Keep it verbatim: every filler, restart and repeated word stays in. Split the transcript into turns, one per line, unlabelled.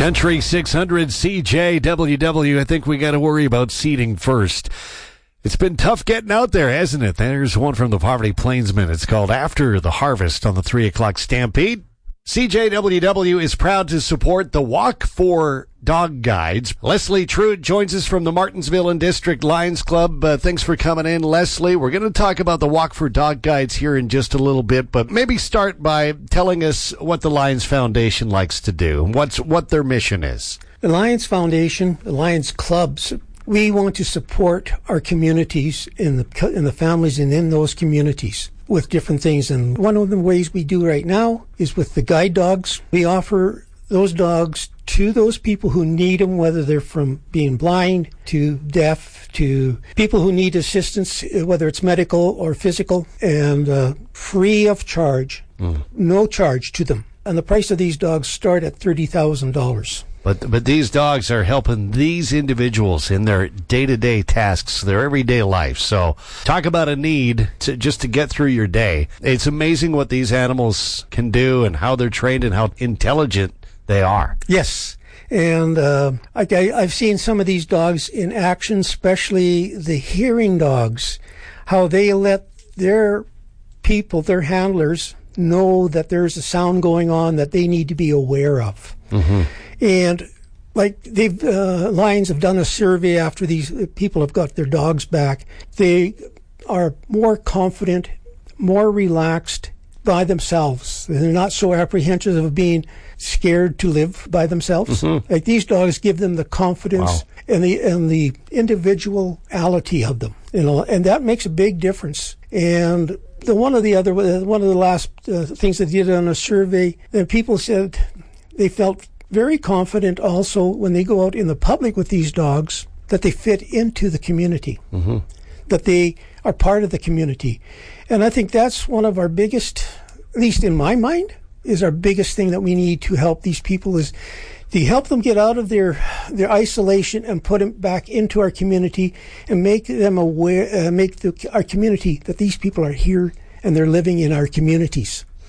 Country six hundred C J W W. I think we got to worry about seating first. It's been tough getting out there, hasn't it? There's one from the Poverty Plainsman. It's called After the Harvest on the three o'clock Stampede. C J W W is proud to support the Walk for Dog Guides. Leslie Truitt joins us from the Martinsville and District Lions Club. Uh, thanks for coming in, Leslie. We're going to talk about the Walk for Dog Guides here in just a little bit, but maybe start by telling us what the Lions Foundation likes to do, what's what their mission is.
The Lions Foundation, the Lions Clubs, we want to support our communities and the, and the families and in those communities with different things. And one of the ways we do right now is with the guide dogs. We offer those dogs to those people who need them, whether they're from being blind to deaf to people who need assistance, whether it's medical or physical, and uh, free of charge, mm. no charge to them. And the price of these dogs start at thirty thousand dollars.
But but these dogs are helping these individuals in their day-to-day tasks, their everyday life. So talk about a need to, just to get through your day. It's amazing what these animals can do and how they're trained and how intelligent they are.
Yes. And uh, I, I, I've seen some of these dogs in action, especially the hearing dogs, how they let their people, their handlers, know that there's a sound going on that they need to be aware of. Mm-hmm. And like they've, uh, Lions have done a survey after these people have got their dogs back. They are more confident, more relaxed by themselves. They're not so apprehensive of being scared to live by themselves. Mm-hmm. Like these dogs give them the confidence wow. and the and the individuality of them, you know, and that makes a big difference. And the one of the other one of the last uh, things that they did on a survey, that people said they felt very confident also when they go out in the public with these dogs that they fit into the community, mm-hmm. that they are part of the community. And I think that's one of our biggest, at least in my mind, is our biggest thing that we need to help these people is to help them get out of their their isolation and put them back into our community and make them aware, uh, make the, our community that these people are here and they're living in our communities.